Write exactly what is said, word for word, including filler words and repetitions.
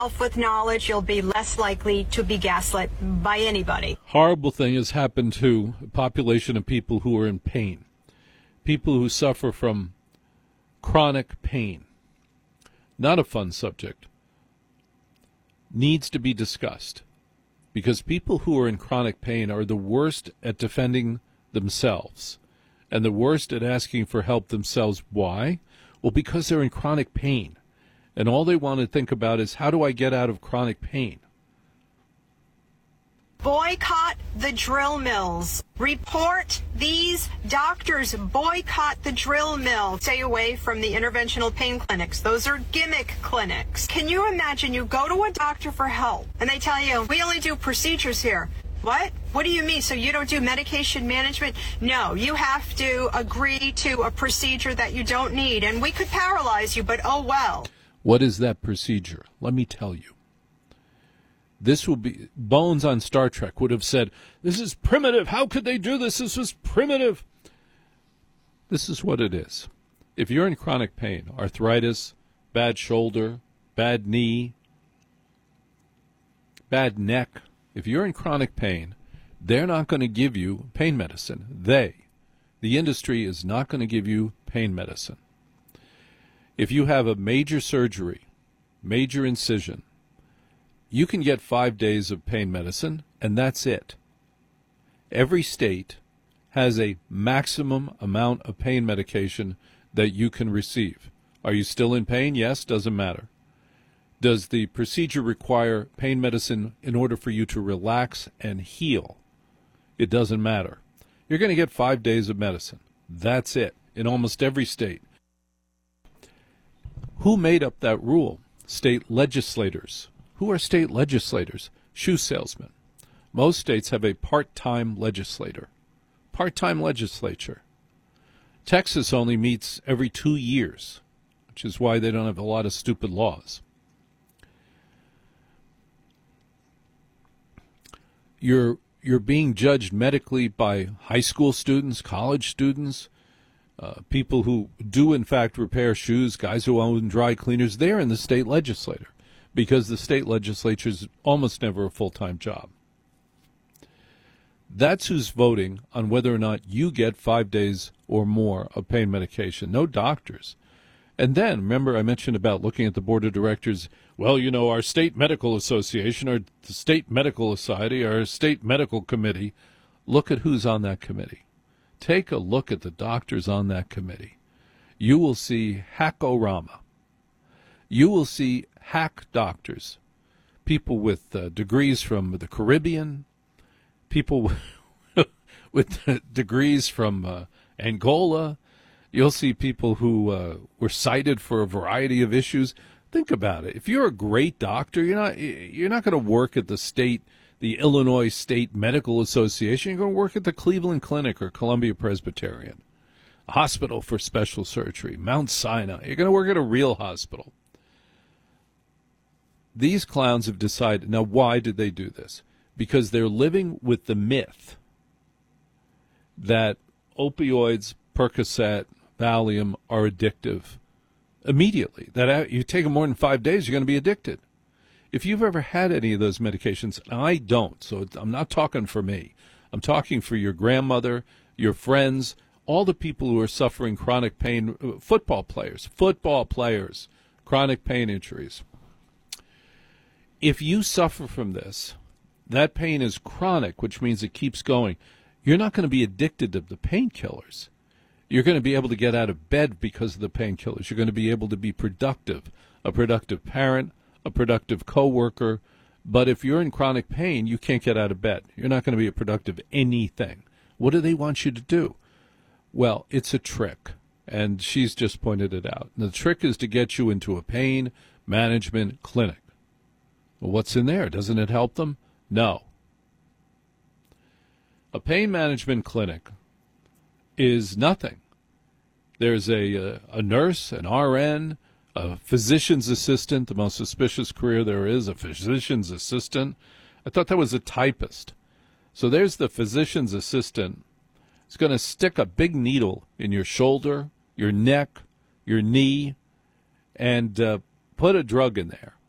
with knowledge, you'll be less likely to be gaslit by anybody. Horrible thing has happened to a population of people who are in pain, people who suffer from chronic pain. Not a fun subject. Needs to be discussed, because people who are in chronic pain are the worst at defending themselves and the worst at asking for help themselves. Why? Well, because they're in chronic pain. And all they want to think about is, how do I get out of chronic pain? Boycott the drill mills. Report these doctors. Boycott the drill mill. Stay away from the interventional pain clinics. Those are gimmick clinics. Can you imagine you go to a doctor for help and they tell you, we only do procedures here. What? What do you mean? So you don't do medication management? No, you have to agree to a procedure that you don't need. And we could paralyze you, but oh well. What is that procedure? Let me tell you. This will be, Bones on Star Trek would have said, this is primitive. How could they do this? This was primitive. This is what it is. If you're in chronic pain, arthritis, bad shoulder, bad knee, bad neck, if you're in chronic pain, they're not going to give you pain medicine. They, the industry, is not going to give you pain medicine. If you have a major surgery, major incision, you can get five days of pain medicine, and that's it. Every state has a maximum amount of pain medication that you can receive. Are you still in pain? Yes, doesn't matter. Does the procedure require pain medicine in order for you to relax and heal? It doesn't matter. You're going to get five days of medicine. That's it, in almost every state. Who made up that rule? State legislators. Who are state legislators? Shoe salesmen. Most states have a part-time legislator. Part-time legislature. Texas only meets every two years, which is why they don't have a lot of stupid laws. You're, you're being judged medically by high school students, college students, Uh, people who do, in fact, repair shoes, guys who own dry cleaners. They're in the state legislature because the state legislature is almost never a full-time job. That's who's voting on whether or not you get five days or more of pain medication. No doctors. And then, remember I mentioned about looking at the board of directors. Well, you know, our state medical association, our state medical society, our state medical committee. Look at who's on that committee. Take a look at the doctors on that committee. You will see hackorama. You will see hack doctors, people with uh, degrees from the Caribbean, people with degrees from uh, Angola. You'll see people who uh, were cited for a variety of issues. Think about it. If you're a great doctor, you're not you're not going to work at the state. the Illinois State Medical Association. You're going to work at the Cleveland Clinic or Columbia Presbyterian, a hospital for special surgery, Mount Sinai. You're going to work at a real hospital. These clowns have decided. Now, why did they do this? Because they're living with the myth that opioids, Percocet, Valium are addictive immediately. That you take them more than five days, you're going to be addicted. If you've ever had any of those medications, and I don't, so I'm not talking for me. I'm talking for your grandmother, your friends, all the people who are suffering chronic pain, football players, football players, chronic pain injuries. If you suffer from this, that pain is chronic, which means it keeps going. You're not going to be addicted to the painkillers. You're going to be able to get out of bed because of the painkillers. You're going to be able to be productive, a productive parent, a productive coworker. But if you're in chronic pain, you can't get out of bed. You're not going to be a productive anything. What do they want you to do? Well, it's a trick, and she's just pointed it out. And the trick is to get you into a pain management clinic. Well, what's in there? Doesn't it help them? No. A pain management clinic is nothing. There's a, a, a nurse, an R N, a physician's assistant, the most suspicious career there is, a physician's assistant. I thought that was a typist. So there's the physician's assistant. It's going to stick a big needle in your shoulder, your neck, your knee, and uh, put a drug in there.